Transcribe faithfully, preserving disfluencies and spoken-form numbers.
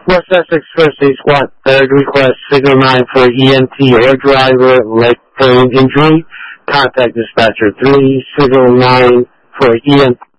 West Essex First Aid Squad, third request, signal nine for E M T or driver, leg pain injury. Contact dispatcher three, signal nine for E M T.